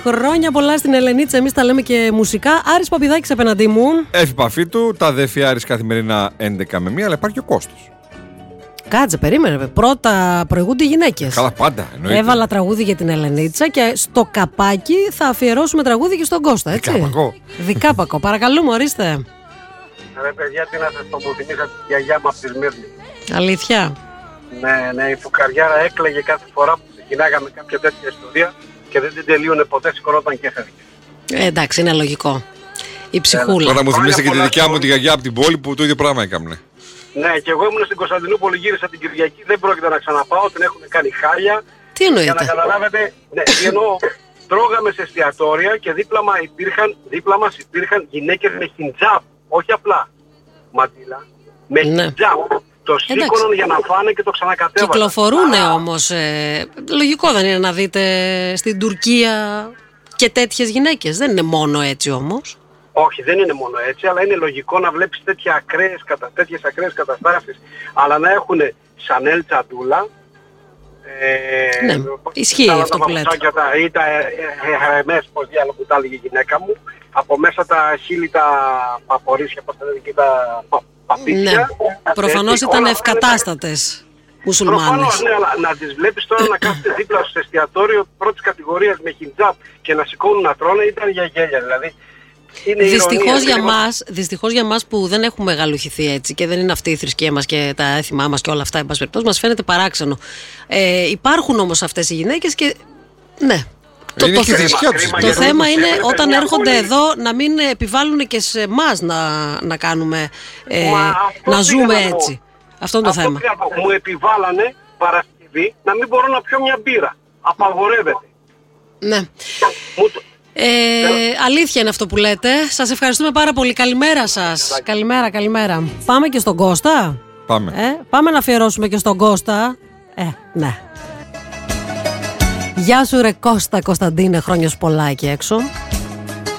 Χρόνια πολλά στην Ελενίτσα. Εμείς τα λέμε και μουσικά. Άρης Παπηδάκης απέναντί μου. Έφη Παφίτου, τα αδέρφια Άρης καθημερινά 11 με 1, αλλά υπάρχει και ο κόστος. Κάτσε, περίμενε. Πρώτα προηγούνται οι γυναίκες. Καλά, πάντα. Εννοείται. Έβαλα τραγούδι για την Ελενίτσα και στο καπάκι θα αφιερώσουμε τραγούδι και στον Κώστα, έτσι. Δικάπακο. Δικάπακο. Παρακαλούμε, ορίστε. Ρε παιδιά, τι να σας το μου θυμίσα τη γιαγιά μου από τη Σμύρνη. Αλήθεια. Ναι, η φουκαριάρα έκλαιγε κάθε φορά που ξεκινάγαμε κάποια τέτοια ιστορία και δεν την τελείωνε ποτέ, σηκωνόταν και έφευγε. Εντάξει, είναι λογικό. Η ψυχούλα. Τώρα μου θυμίσετε και τη δικιά μου τη γιαγιά από την πόλη που το ίδιο πράγμα έκαμνε. Ναι, και εγώ ήμουν στην Κωνσταντινούπολη, γύρισα την Κυριακή, δεν πρόκειται να ξαναπάω, την έχουν κάνει χάλια. Τι εννοείται? Για να καταλάβετε, ναι, εννοώ, τρώγαμε σε εστιατόρια και δίπλα μας υπήρχαν γυναίκες με χιντζάπ, όχι απλά μαντήλα, με χιντζάπ. Το σήκωναν για να φάνε και το ξανακατέβασαν. Κυκλοφορούνε όμως. Λογικό δεν είναι να δείτε στην Τουρκία και τέτοιες γυναίκες? Δεν είναι μόνο έτσι όμως. Όχι, δεν είναι μόνο έτσι, αλλά είναι λογικό να βλέπεις τέτοιες ακραίες καταστάσεις, αλλά να έχουν Σανέλ τσαντούλα. Ναι, ισχύει αυτό που λέτε. Ή τα Hermes, πώς διάλογο που τα έλεγε η γυναίκα μου, από μέσα τα χείλη τα παπορίσια, πώς τα λένε και τα παπίτσια. Ναι, προφανώς ήταν ευκατάστατες μουσουλμάνες. Προφανώς, ναι, αλλά να τις βλέπεις τώρα να κάθεται δίπλα στο εστιατόριο πρώτης κατηγορίας με χιντζάπ και να σηκώνουν να τρώνε, ήταν για γέλια δηλαδή. Δυστυχώς για μας που δεν έχουμε μεγαλουχηθεί έτσι και δεν είναι αυτή η θρησκεία μας και τα έθιμά μας και όλα αυτά, εν πάση περιπτώσει, μας φαίνεται παράξενο. Υπάρχουν όμως αυτές οι γυναίκες και ναι. Το θέμα είναι όταν έρχονται εδώ να μην επιβάλλουν και σε εμάς να κάνουμε, να ζούμε έτσι. Αυτό είναι το θέμα. Μου επιβάλλανε Παρασκευή να μην μπορώ να πιω μια μπύρα. Απαγορεύεται. Ναι. Αλήθεια είναι αυτό που λέτε. Σας ευχαριστούμε πάρα πολύ. Καλημέρα σας. Καλημέρα. Πάμε και στον Κώστα. Πάμε να αφιερώσουμε και στον Κώστα. Ναι. Γεια σου ρε Κώστα, Κωνσταντίνε, χρόνια σου πολλά εκεί έξω.